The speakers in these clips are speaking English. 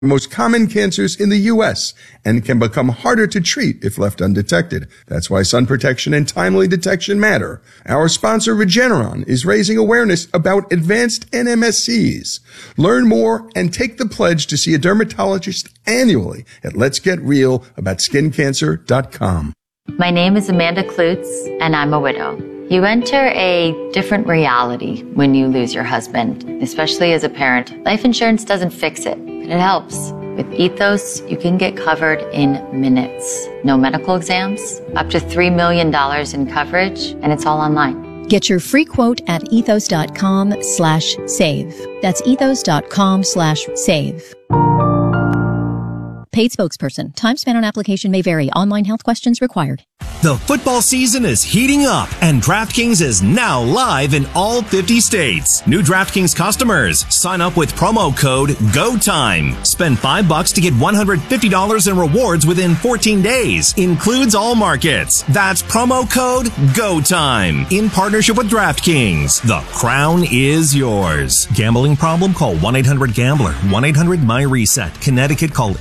most common cancers in the U.S. and can become harder to treat if left undetected. That's why sun protection and timely detection matter. Our sponsor, Regeneron, is raising awareness about advanced NMSCs. Learn more and take the pledge to see a dermatologist annually at letsgetrealaboutSkinCancer.com. My name is Amanda Klutz, and I'm a widow. You enter a different reality when you lose your husband, especially as a parent. Life insurance doesn't fix it, but it helps. With Ethos, you can get covered in minutes. No medical exams, up to $3 million in coverage, and it's all online. Get your free quote at ethos.com/save. That's ethos.com/save. Paid spokesperson. Time spent on application may vary. Online health questions required. The football season is heating up, and DraftKings is now live in all 50 states. New DraftKings customers, sign up with promo code GOTIME. Spend $5 to get $150 in rewards within 14 days. Includes all markets. That's promo code GOTIME. In partnership with DraftKings. The crown is yours. Gambling problem? Call 1-800-GAMBLER. 1-800-MY-RESET. Connecticut, call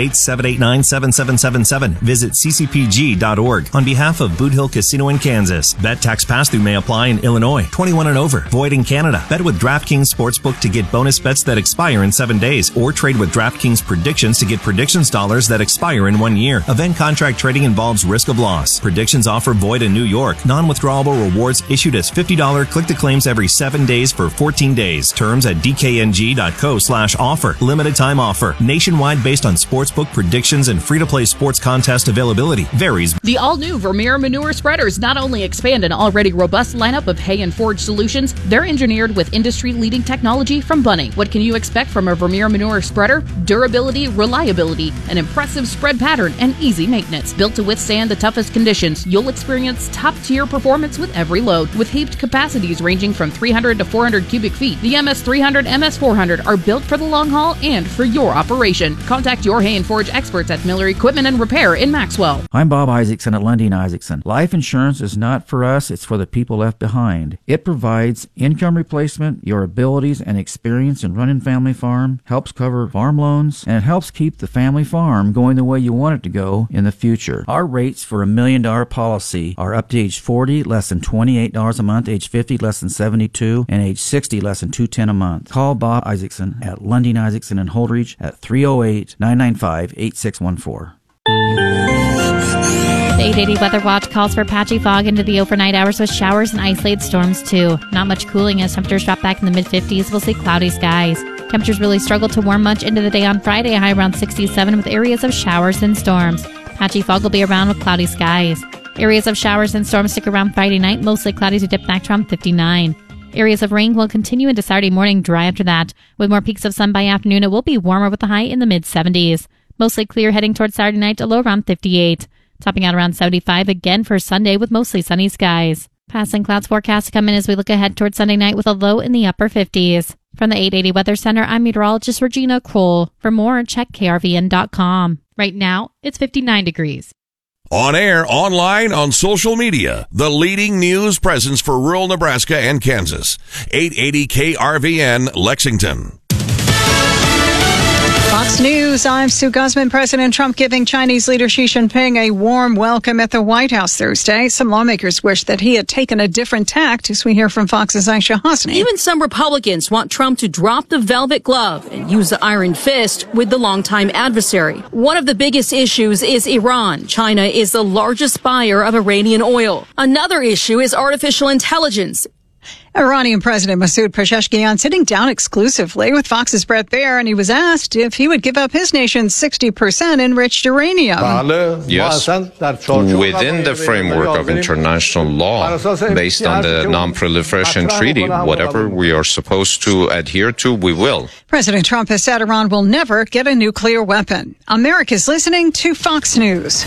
888-789-7777. Visit ccpg.org. On behalf of Boot Hill Casino in Kansas. Bet tax pass-through may apply in Illinois. 21 and over. Void in Canada. Bet with DraftKings Sportsbook to get bonus bets that expire in 7 days. Or trade with DraftKings Predictions to get predictions dollars that expire in 1 year. Event contract trading involves risk of loss. Predictions offer void in New York. Non-withdrawable rewards issued as $50 click-to-claims every 7 days for 14 days. Terms at dkng.co/offer. Limited time offer. Nationwide based on sportsbook predictions and free-to-play sports contest availability. Varies. The all-new Vermeer Manure Spreaders not only expand an already robust lineup of hay and forage solutions, they're engineered with industry-leading technology from Bunning. What can you expect from a Vermeer Manure Spreader? Durability, reliability, an impressive spread pattern, and easy maintenance. Built to withstand the toughest conditions, you'll experience top-tier performance with every load. With heaped capacities ranging from 300 to 400 cubic feet, the MS300, MS400 are built for the long haul and for your operation. Contact your hay and forage experts at Miller Equipment and Repair in Maxwell. I'm Bob Isaacson at Lundy & Isaacson. Life insurance is not for us, it's for the people left behind. It provides income replacement, your abilities and experience in running family farm, helps cover farm loans, and it helps keep the family farm going the way you want it to go in the future. Our rates for $1 million policy are up to age 40, less than $28 a month, age 50, less than $72, and age 60, less than $210 a month. Call Bob Isaacson at Lundy & Isaacson in Holdridge at 308-995-8614. The 880 Weather Watch calls for patchy fog into the overnight hours with showers and isolated storms, too. Not much cooling as temperatures drop back in the mid-50s. We'll see cloudy skies. Temperatures really struggle to warm much into the day on Friday, a high around 67 with areas of showers and storms. Patchy fog will be around with cloudy skies. Areas of showers and storms stick around Friday night, mostly cloudy to dip back to around 59. Areas of rain will continue into Saturday morning, dry after that. With more peaks of sun by afternoon, it will be warmer with a high in the mid-70s. Mostly clear heading towards Saturday night, a low around 58. Topping out around 75 again for Sunday with mostly sunny skies. Passing clouds forecast come in as we look ahead towards Sunday night with a low in the upper 50s. From the 880 Weather Center, I'm meteorologist Regina Kroll. For more, check krvn.com. Right now, it's 59 degrees. On air, online, on social media, the leading news presence for rural Nebraska and Kansas. 880 KRVN, Lexington. Fox News, I'm Sue Guzman. President Trump giving Chinese leader Xi Jinping a warm welcome at the White House Thursday. Some lawmakers wish that he had taken a different tact, as we hear from Fox's Aisha Hosni. Even some Republicans want Trump to drop the velvet glove and use the iron fist with the longtime adversary. One of the biggest issues is Iran. China is the largest buyer of Iranian oil. Another issue is artificial intelligence. Iranian President Masoud Pezeshkian sitting down exclusively with Fox's Brett Baier, and he was asked if he would give up his nation's 60% enriched uranium. Yes, within the framework of international law, based on the Non-Proliferation Treaty, whatever we are supposed to adhere to, we will. President Trump has said Iran will never get a nuclear weapon. America's listening to Fox News.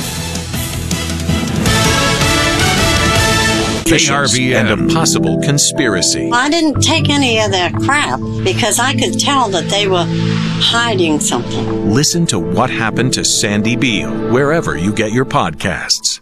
KRVN and a possible conspiracy. I didn't take any of that crap because I could tell that they were hiding something. Listen to What Happened to Sandy Beale wherever you get your podcasts.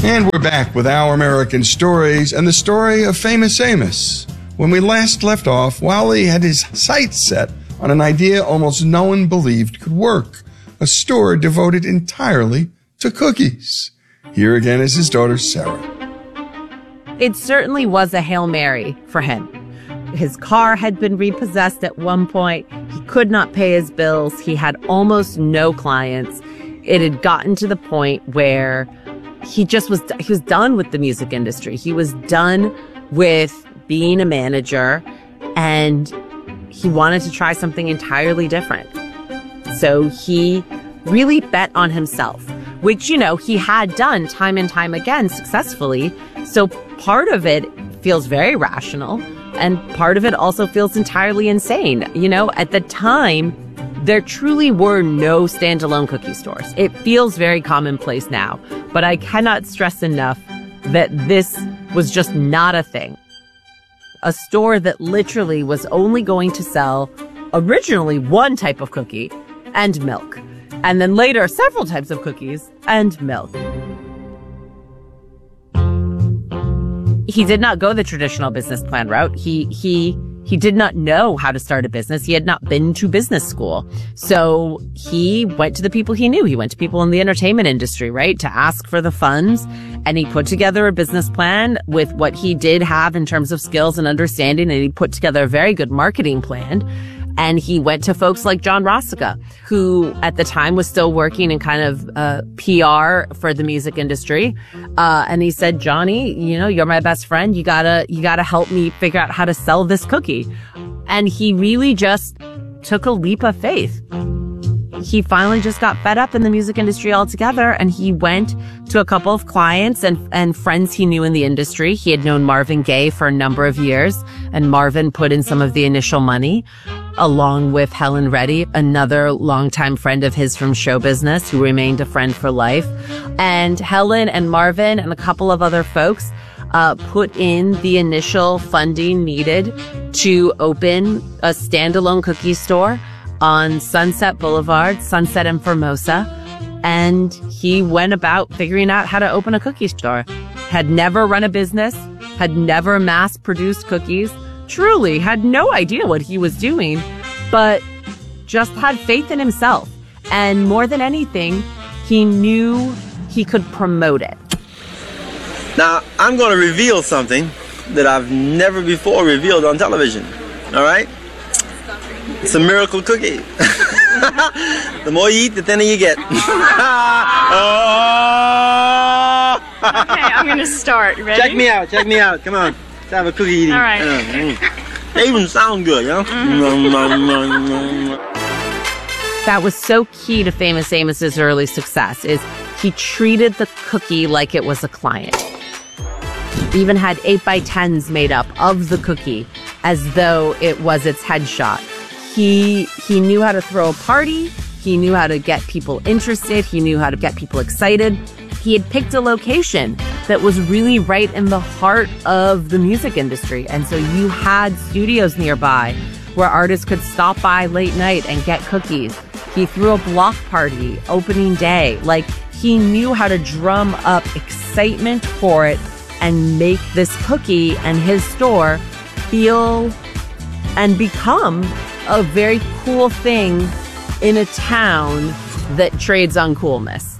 And we're back with Our American Stories and the story of Famous Amos. When we last left off, Wally had his sights set on an idea almost no one believed could work. A store devoted entirely to cookies. Here again is his daughter, Sarah. It certainly was a Hail Mary for him. His car had been repossessed at one point. He could not pay his bills. He had almost no clients. It had gotten to the point where he was done with the music industry. He was done with being a manager, and he wanted to try something entirely different. So he really bet on himself, which, he had done time and time again successfully. So part of it feels very rational, and part of it also feels entirely insane. At the time, there truly were no standalone cookie stores. It feels very commonplace now, but I cannot stress enough that this was just not a thing. A store that literally was only going to sell originally one type of cookie and milk, and then later several types of cookies and milk. He did not go the traditional business plan route. He did not know how to start a business. He had not been to business school. So he went to the people he knew. He went to people in the entertainment industry, right, to ask for the funds. And he put together a business plan with what he did have in terms of skills and understanding. And he put together a very good marketing plan. And he went to folks like John Rossica, who at the time was still working in kind of PR for the music industry. And he said, Johnny, you're my best friend. You gotta help me figure out how to sell this cookie. And he really just took a leap of faith. He finally just got fed up in the music industry altogether, and he went to a couple of clients and friends he knew in the industry. He had known Marvin Gaye for a number of years, and Marvin put in some of the initial money, along with Helen Reddy, another longtime friend of his from show business who remained a friend for life. And Helen and Marvin and a couple of other folks put in the initial funding needed to open a standalone cookie store on Sunset Boulevard, Sunset and Formosa. And he went about figuring out how to open a cookie store. Had never run a business, had never mass-produced cookies, truly had no idea what he was doing, but just had faith in himself. And more than anything, he knew he could promote it. Now, I'm going to reveal something that I've never before revealed on television. All right? It's a miracle cookie. The more you eat, the thinner you get. Okay, I'm going to start. Ready? Check me out. Come on. Let's have a cookie eating. All right. They even sound good, That was so key to Famous Amos's early success, is he treated the cookie like it was a client. He even had 8x10s made up of the cookie as though it was its headshot. He knew how to throw a party. He knew how to get people interested. He knew how to get people excited. He had picked a location that was really right in the heart of the music industry. And so you had studios nearby where artists could stop by late night and get cookies. He threw a block party opening day. He knew how to drum up excitement for it and make this cookie and his store feel and become a very cool thing in a town that trades on coolness.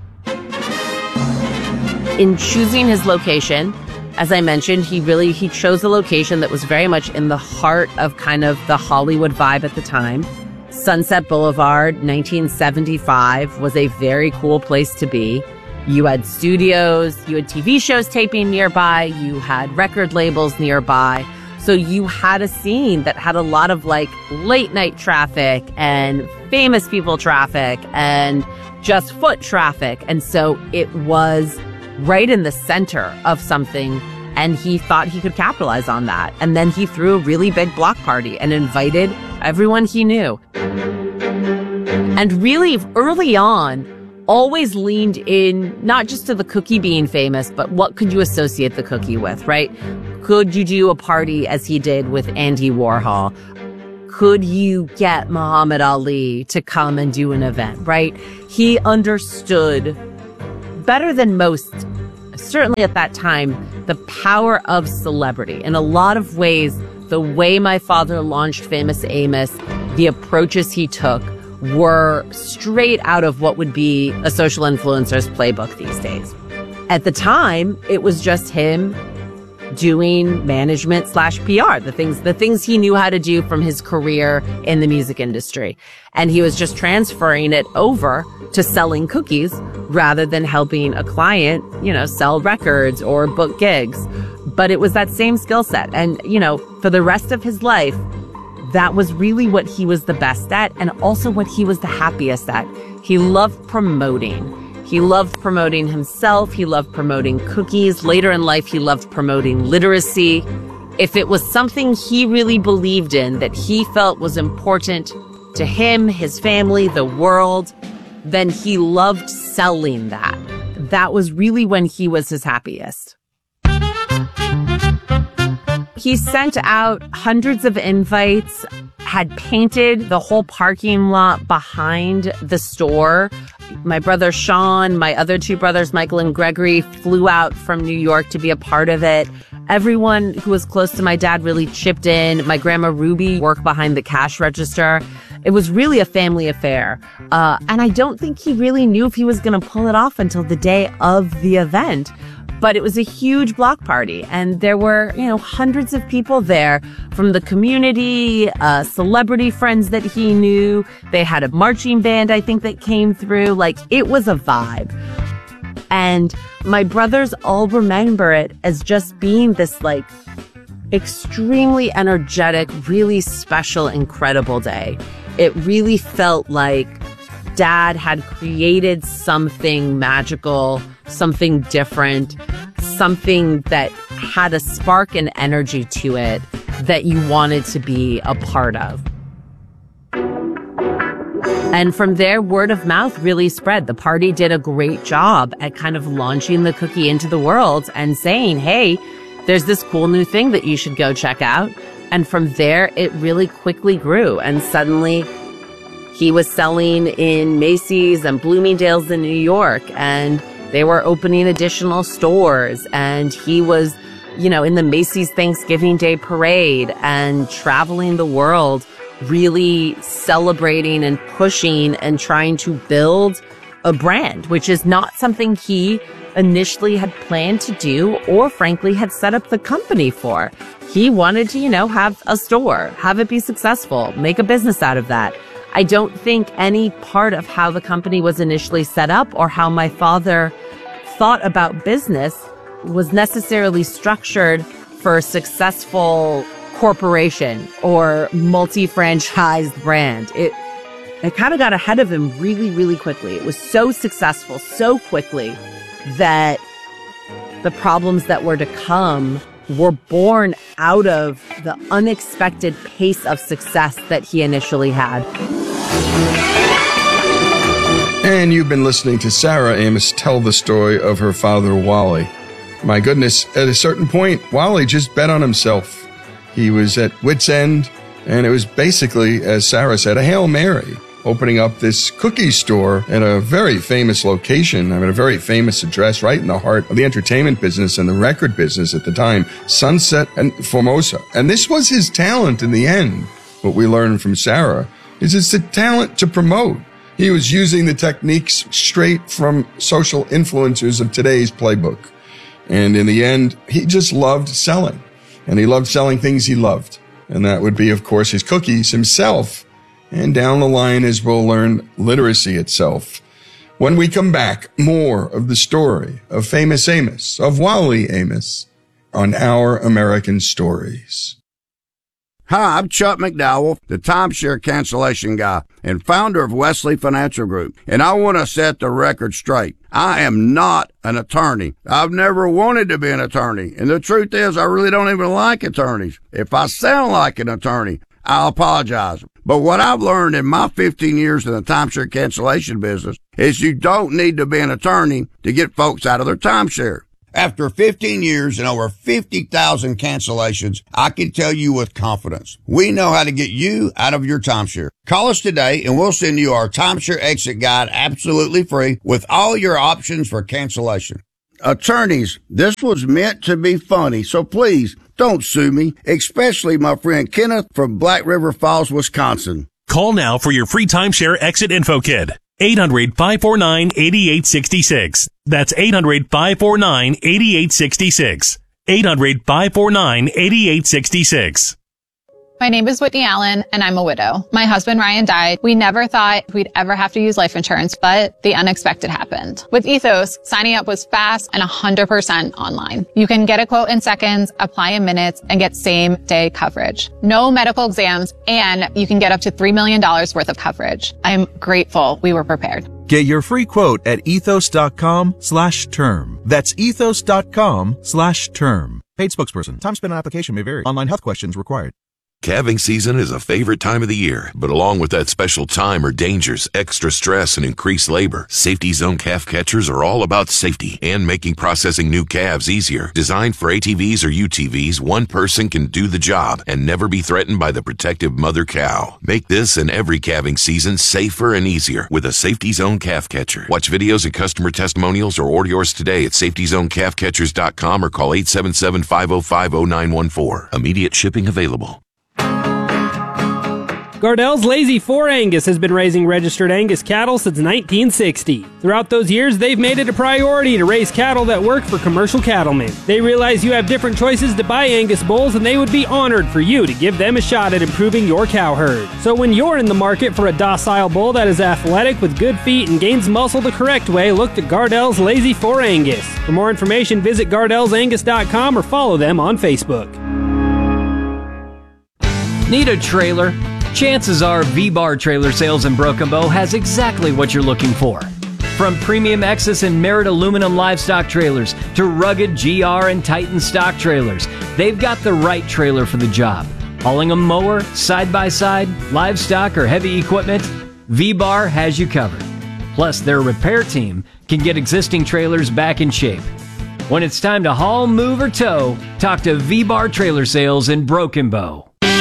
In choosing his location, as I mentioned, he chose a location that was very much in the heart of kind of the Hollywood vibe at the time. Sunset Boulevard, 1975, was a very cool place to be. You had studios, you had TV shows taping nearby, you had record labels nearby. So you had a scene that had a lot of late night traffic and famous people traffic and just foot traffic. And so it was right in the center of something, and he thought he could capitalize on that. And then he threw a really big block party and invited everyone he knew. And really early on, always leaned in not just to the cookie being famous, but what could you associate the cookie with, right? Could you do a party as he did with Andy Warhol? Could you get Muhammad Ali to come and do an event, right? He understood better than most certainly at that time, the power of celebrity. In a lot of ways, the way my father launched Famous Amos, the approaches he took were straight out of what would be a social influencer's playbook these days. At the time, it was just him doing management / PR, the things he knew how to do from his career in the music industry. And he was just transferring it over to selling cookies rather than helping a client, sell records or book gigs. But it was that same skill set. And, for the rest of his life, that was really what he was the best at and also what he was the happiest at. He loved promoting. He loved promoting himself. He loved promoting cookies. Later in life, he loved promoting literacy. If it was something he really believed in, that he felt was important to him, his family, the world, then he loved selling that. That was really when he was his happiest. He sent out hundreds of invites, had painted the whole parking lot behind the store. My brother Sean, my other two brothers, Michael and Gregory, flew out from New York to be a part of it. Everyone who was close to my dad really chipped in. My grandma Ruby worked behind the cash register. It was really a family affair. And I don't think he really knew if he was going to pull it off until the day of the event. But it was a huge block party, and there were, hundreds of people there from the community, celebrity friends that he knew. They had a marching band, I think, that came through. It was a vibe. And my brothers all remember it as just being this, extremely energetic, really special, incredible day. It really felt like Dad had created something magical, something different, something that had a spark and energy to it that you wanted to be a part of. And from there, word of mouth really spread. The party did a great job at kind of launching the cookie into the world and saying, hey, there's this cool new thing that you should go check out. And from there, it really quickly grew. And suddenly, he was selling in Macy's and Bloomingdale's in New York, and they were opening additional stores. And he was, in the Macy's Thanksgiving Day parade and traveling the world, really celebrating and pushing and trying to build a brand, which is not something he initially had planned to do or frankly had set up the company for. He wanted to, have a store, have it be successful, make a business out of that. I don't think any part of how the company was initially set up or how my father thought about business was necessarily structured for a successful corporation or multi-franchised brand. It kind of got ahead of him really, really quickly. It was so successful so quickly that the problems that were to come were born out of the unexpected pace of success that he initially had. And you've been listening to Sarah Amos tell the story of her father, Wally. My goodness, at a certain point, Wally just bet on himself. He was at wit's end, and it was basically, as Sarah said, a Hail Mary, opening up this cookie store at a very famous location, a very famous address right in the heart of the entertainment business and the record business at the time, Sunset and Formosa. And this was his talent in the end. What we learned from Sarah is it's the talent to promote. He was using the techniques straight from social influencers of today's playbook. And in the end, he just loved selling. And he loved selling things he loved. And that would be, of course, his cookies himself. And down the line, as we'll learn, literacy itself. When we come back, more of the story of Famous Amos, of Wally Amos, on Our American Stories. Hi, I'm Chuck McDowell, the timeshare cancellation guy and founder of Wesley Financial Group. And I want to set the record straight. I am not an attorney. I've never wanted to be an attorney. And the truth is, I really don't even like attorneys. If I sound like an attorney, I'll apologize. But what I've learned in my 15 years in the timeshare cancellation business is you don't need to be an attorney to get folks out of their timeshare. After 15 years and over 50,000 cancellations, I can tell you with confidence, we know how to get you out of your timeshare. Call us today and we'll send you our timeshare exit guide absolutely free with all your options for cancellation. Attorneys, this was meant to be funny, so please don't sue me, especially my friend Kenneth from Black River Falls, Wisconsin. Call now for your free timeshare exit info kit. 800-549-8866. That's 800-549-8866. 800-549-8866. My name is Whitney Allen, and I'm a widow. My husband, Ryan, died. We never thought we'd ever have to use life insurance, but the unexpected happened. With Ethos, signing up was fast and 100% online. You can get a quote in seconds, apply in minutes, and get same-day coverage. No medical exams, and you can get up to $3 million worth of coverage. I'm grateful we were prepared. Get your free quote at ethos.com/term. That's ethos.com/term. Paid spokesperson. Time spent on application may vary. Online health questions required. Calving season is a favorite time of the year, but along with that special time are dangers, extra stress, and increased labor. Safety Zone calf catchers are all about safety and making processing new calves easier. Designed for ATVs or UTVs, one person can do the job and never be threatened by the protective mother cow. Make this and every calving season safer and easier with a Safety Zone calf catcher. Watch videos and customer testimonials or order yours today at safetyzonecalfcatchers.com or call 877-505-0914. Immediate shipping available. Gardell's Lazy 4 Angus has been raising registered Angus cattle since 1960. Throughout those years, they've made it a priority to raise cattle that work for commercial cattlemen. They realize you have different choices to buy Angus bulls, and they would be honored for you to give them a shot at improving your cow herd. So when you're in the market for a docile bull that is athletic with good feet and gains muscle the correct way, look to Gardell's Lazy 4 Angus. For more information, visit GardellsAngus.com or follow them on Facebook. Need a trailer? Chances are V-Bar Trailer Sales in Broken Bow has exactly what you're looking for. From premium Exus and Merit aluminum livestock trailers to rugged GR and Titan stock trailers, they've got the right trailer for the job. Hauling a mower, side-by-side, livestock, or heavy equipment, V-Bar has you covered. Plus, their repair team can get existing trailers back in shape. When it's time to haul, move, or tow, talk to V-Bar Trailer Sales in Broken Bow.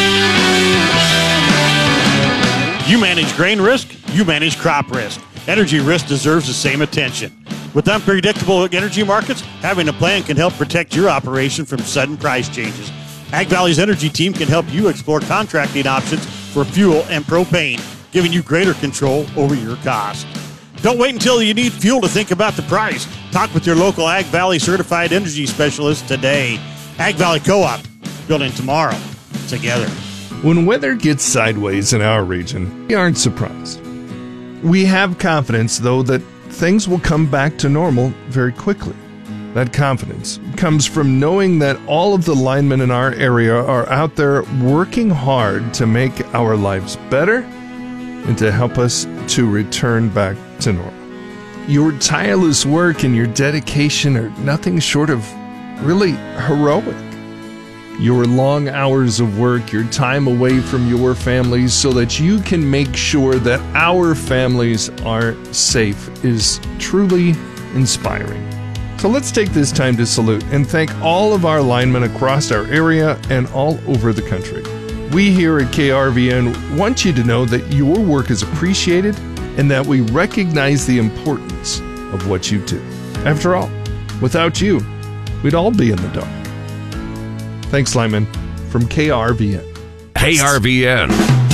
You manage grain risk, you manage crop risk. Energy risk deserves the same attention. With unpredictable energy markets, having a plan can help protect your operation from sudden price changes. Ag Valley's energy team can help you explore contracting options for fuel and propane, giving you greater control over your cost. Don't wait until you need fuel to think about the price. Talk with your local Ag Valley certified energy specialist today. Ag Valley Co-op, building tomorrow together. When weather gets sideways in our region, we aren't surprised. We have confidence, though, that things will come back to normal very quickly. That confidence comes from knowing that all of the linemen in our area are out there working hard to make our lives better and to help us to return back to normal. Your tireless work and your dedication are nothing short of really heroic. Your long hours of work, your time away from your families so that you can make sure that our families are safe is truly inspiring. So let's take this time to salute and thank all of our linemen across our area and all over the country. We here at KRVN want you to know that your work is appreciated and that we recognize the importance of what you do. After all, without you, we'd all be in the dark. Thanks, lineman, from KRVN. KRVN.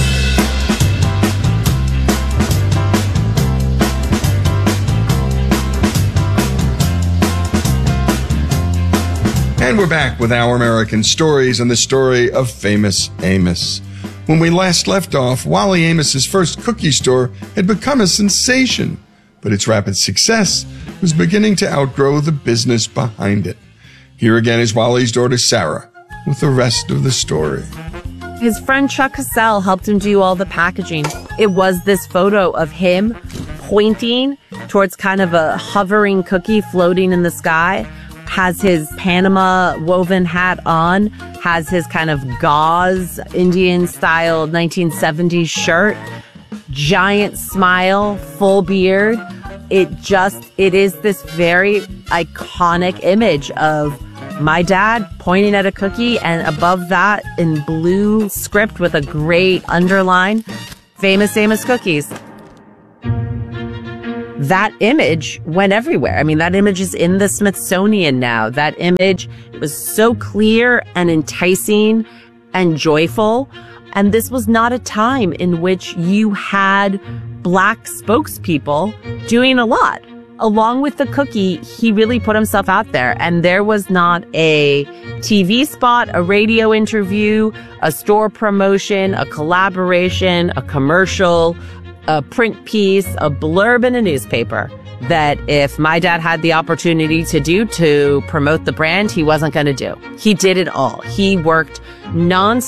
And we're back with Our American Stories and the story of Famous Amos. When we last left off, Wally Amos's first cookie store had become a sensation, but its rapid success was beginning to outgrow the business behind it. Here again is Wally's daughter, Sarah, with the rest of the story. His friend Chuck Cassell helped him do all the packaging. It was this photo of him pointing towards kind of a hovering cookie floating in the sky, has his Panama woven hat on, has his kind of gauze Indian-style 1970s shirt, giant smile, full beard. It is this very iconic image of my dad pointing at a cookie, and above that in blue script with a great underline, Famous Amos Cookies. that image went everywhere. I mean, that image is in the Smithsonian now. That image was so clear and enticing and joyful. And this was not a time in which you had Black spokespeople doing a lot. Along with the cookie, he really put himself out there. And there was not a TV spot, a radio interview, a store promotion, a collaboration, a commercial, a print piece, a blurb in a newspaper that if my dad had the opportunity to do to promote the brand, he wasn't going to do. He did it all. He worked non